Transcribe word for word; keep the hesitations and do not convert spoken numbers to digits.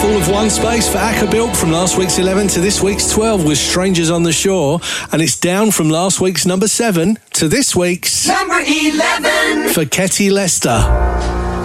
fall of one space for Akabilk from last week's eleven to this week's twelve with Strangers on the Shore, and it's down from last week's number seven to this week's number eleven for Ketty Lester.